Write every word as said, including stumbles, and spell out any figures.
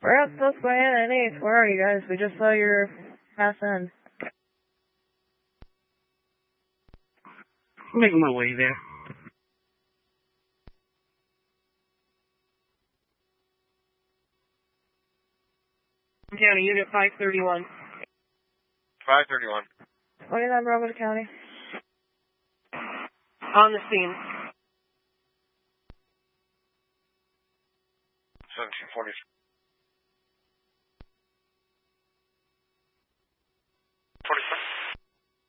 We're at Susquehanna and eighth. Where are you guys? We just saw your pass end. I'm making my way there. County, Unit five thirty-one. five thirty-one. twenty-nine Bravo County. On the scene. seventeen forty.